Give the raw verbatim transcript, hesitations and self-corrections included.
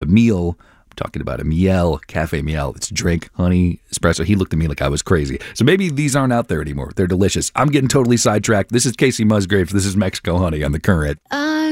meal. I'm talking about a Miele, Cafe Miele. It's drink, honey, espresso. He looked at me like I was crazy. So maybe these aren't out there anymore. They're delicious. I'm getting totally sidetracked. This is Casey Musgraves. This is Mexico Honey on The Current. Uh-